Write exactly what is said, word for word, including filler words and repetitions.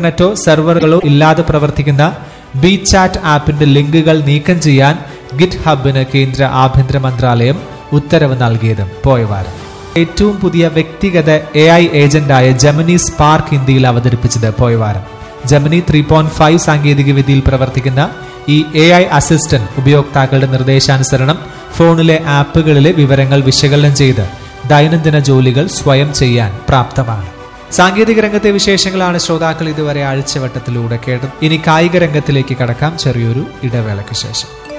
ഇന്റർനെറ്റോ സെർവറുകളോ ഇല്ലാതെ പ്രവർത്തിക്കുന്ന B chat ആപ്പിന്റെ ലിങ്കുകൾ നീക്കം ചെയ്യാൻ ഗിറ്റ് ഹബിന് കേന്ദ്ര ആഭ്യന്തര മന്ത്രാലയം ഉത്തരവ് നൽകിയതും പോയവാരം. ഏറ്റവും പുതിയ വ്യക്തിഗത എ ഐ ഏജന്റായ ജെമിനി സ്പാർക്ക് ഇന്ത്യയിൽ അവതരിപ്പിച്ചത് പോയവാരം. ജെമിനി ത്രീ പോയിന്റ് ഫൈവ് സാങ്കേതിക വിദ്യയിൽ പ്രവർത്തിക്കുന്ന ഈ എ ഐ അസിസ്റ്റന്റ് ഉപയോക്താക്കളുടെ നിർദ്ദേശാനുസരണം ഫോണിലെ ആപ്പുകളിലെ വിവരങ്ങൾ വിശകലനം ചെയ്ത് ദൈനംദിന ജോലികൾ സ്വയം ചെയ്യാൻ പ്രാപ്തമാണ്. സാങ്കേതിക രംഗത്തെ വിശേഷങ്ങളാണ് ശ്രോതാക്കൾ ഇതുവരെ ആഴ്ചവട്ടത്തിലൂടെ കേട്ടത്. ഇനി കായിക രംഗത്തിലേക്ക് കടക്കാം ചെറിയൊരു ഇടവേളയ്ക്ക് ശേഷം.